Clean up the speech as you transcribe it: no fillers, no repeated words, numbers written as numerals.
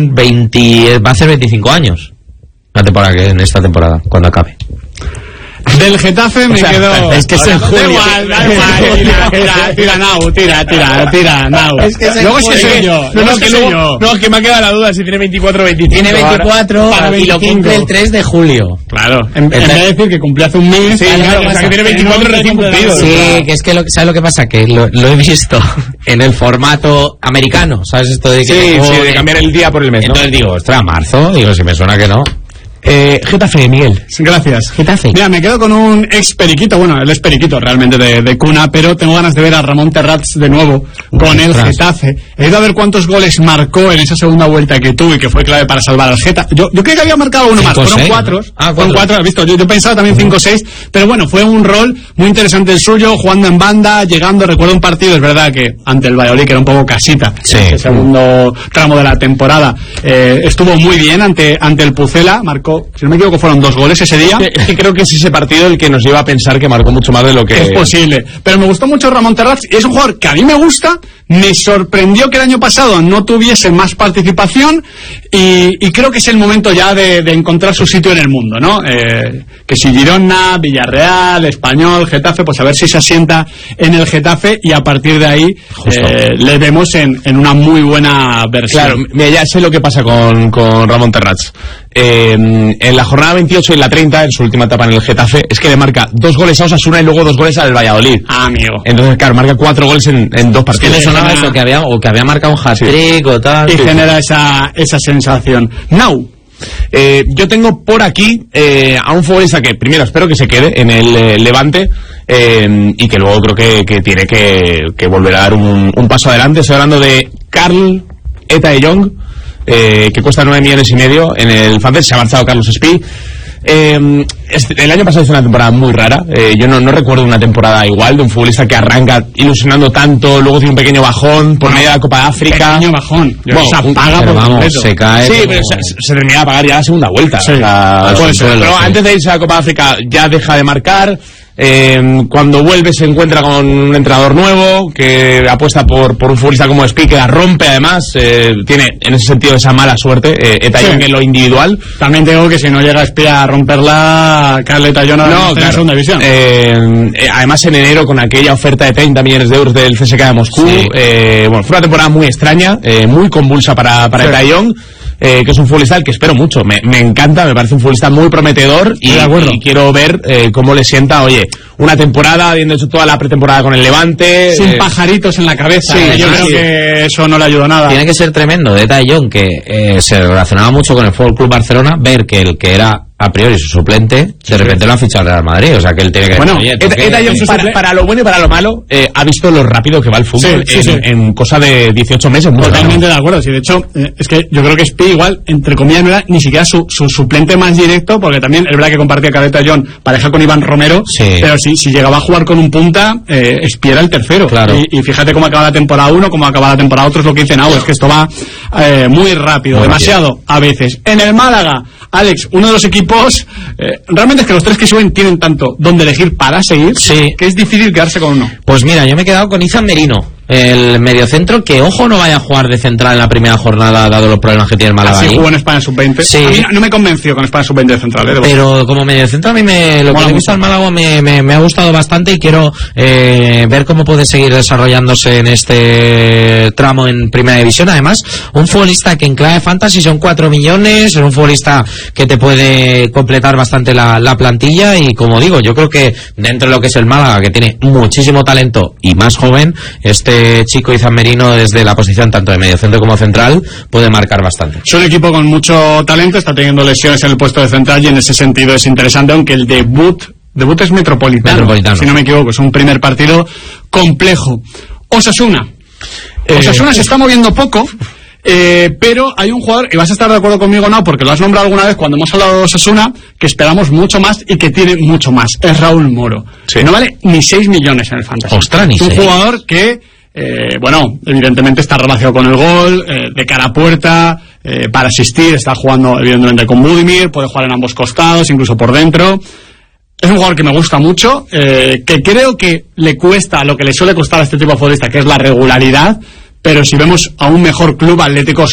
son va a ser 25 años en esta temporada, cuando acabe. Del Getafe me quedo... Es que es en julio. Da igual, tira, Nau. Es que luego soy yo. No, es que me ha quedado la duda si tiene 24 o 25. Tiene 24 y lo cumple el 3 de julio. Claro, en vez de decir que cumple hace un mes... Sí, claro, o sea que tiene 24 recién cumplidos. Sí, que es que ¿sabes lo que pasa? Que lo he visto en el formato americano, ¿sabes? Esto de que de cambiar el día por el mes, ¿no? Entonces digo, ostras, marzo, si me suena que no. Getafe, Miguel. Gracias. Getafe. Mira, me quedo con un ex periquito, bueno, él es periquito realmente de cuna, pero tengo ganas de ver a Ramón Terrats de nuevo con el Getafe. He ido a ver cuántos goles marcó en esa segunda vuelta que tuvo y que fue clave para salvar al Getafe. Yo creo que había marcado uno más, fueron 4. Fueron 4, has visto, yo pensaba también 5 o 6, pero bueno, fue un rol muy interesante el suyo, jugando en banda, llegando, recuerdo un partido, es verdad que ante el Valladolid, que era un poco casita, el segundo tramo de la temporada, estuvo muy bien ante el Pucela, marcó, si no me equivoco, fueron 2 goles ese día. Es que creo que es ese partido el que nos lleva a pensar que marcó mucho más de lo que... Es posible. Pero me gustó mucho Ramón Terrats, y es un jugador que a mí me gusta. Me sorprendió que el año pasado no tuviese más participación, y creo que es el momento ya de encontrar su sitio en el mundo, ¿no? Que si Girona, Villarreal, Español, Getafe, pues a ver si se asienta en el Getafe, y a partir de ahí le vemos en una muy buena versión. Claro, mira, ya sé lo que pasa con Ramón Terrats. En la jornada 28 y en la 30, en su última etapa en el Getafe, es que le marca 2 goles a Osasuna y luego 2 goles al Valladolid. Amigo. Entonces, claro, marca 4 goles en 2 partidos. ¿Qué le sonaba eso? Que había marcado un hat-trick o tal. Y genera esa sensación. Now. Yo tengo por aquí a un futbolista que primero espero que se quede en el Levante, y que luego creo que tiene que volver a dar un paso adelante. Estoy hablando de Carl Eta de Jong, que cuesta 9,5 millones. En el Fantasy se ha marchado Carlos Espí. El año pasado es una temporada muy rara. Yo no recuerdo una temporada igual de un futbolista que arranca ilusionando tanto, luego tiene un pequeño bajón por medio de la Copa de África. Pequeño bajón. Bueno, se apaga por completo. Se cae. Sí, pero se termina de apagar ya la segunda vuelta. Sí, Pero antes de irse a la Copa de África ya deja de marcar. Cuando vuelve se encuentra con un entrenador nuevo que apuesta por un futbolista como Espí, que la rompe además. Tiene en ese sentido esa mala suerte Eta Jong en lo individual. También tengo que si no llega Espí a romperla, Carl Eta Jong no está en segunda división. Además en enero con aquella oferta de 30 millones de euros del CSKA de Moscú, bueno, fue una temporada muy extraña, muy convulsa para Eta Jong. Que es un futbolista al que espero mucho, me encanta, me parece un futbolista muy prometedor, y quiero ver cómo le sienta, una temporada, habiendo hecho toda la pretemporada con el Levante, sin pajaritos en la cabeza. Yo creo que eso no le ayuda nada. Tiene que ser tremendo de Eta Jong, que se relacionaba mucho con el Fútbol Club Barcelona, ver que el que era a priori su suplente, de repente lo ha fichado el Real Madrid, o sea que él tiene que... Bueno, Eta Jong para lo bueno y para lo malo, ha visto lo rápido que va el fútbol en cosa de 18 meses. Totalmente de acuerdo, sí, de hecho, es que yo creo que Espí igual, entre comillas, no era ni siquiera su suplente más directo, porque también es verdad que compartía con Eta Jong pareja con Iván Romero, pero si llegaba a jugar con un punta, Espí era el tercero. Claro. Y fíjate cómo acaba la temporada 1, cómo acaba la temporada 2, es lo que dicen, es que esto va muy rápido, demasiado a veces. En el Málaga, Alex, uno de los equipos, realmente es que los 3 que suben tienen tanto donde elegir para seguir, que es difícil quedarse con uno. Pues mira, yo me he quedado con Izan Merino, el mediocentro, que ojo no vaya a jugar de central en la primera jornada dado los problemas que tiene el Málaga. Así jugó en España Sub-20. Sí. A mí no me convenció con España Sub-20 de central. Pero como mediocentro a mí lo que le gusta al Málaga me ha gustado bastante, y quiero ver cómo puede seguir desarrollándose en este tramo en primera división. Además, un futbolista que en clave fantasy son 4 millones, es un futbolista que te puede completar bastante la plantilla, y como digo, yo creo que dentro de lo que es el Málaga, que tiene muchísimo talento y más joven, este chico Izan Merino desde la posición tanto de mediocentro como central puede marcar bastante. Es un equipo con mucho talento, está teniendo lesiones en el puesto de central, y en ese sentido es interesante, aunque el debut es Metropolitano, si no me equivoco, es un primer partido complejo. Osasuna se está moviendo poco, pero hay un jugador, y vas a estar de acuerdo conmigo, no, porque lo has nombrado alguna vez cuando hemos hablado de Osasuna, que esperamos mucho más y que tiene mucho más. Es Raúl Moro. No vale ni 6 millones en el Fantasy. Ostras, ni 6. Un jugador que, evidentemente está relacionado con el gol, de cara a puerta, para asistir, está jugando evidentemente con Budimir, puede jugar en ambos costados, incluso por dentro. Es un jugador que me gusta mucho, que creo que le cuesta lo que le suele costar a este tipo de futbolista, que es la regularidad. Pero si vemos a un mejor club, Atlético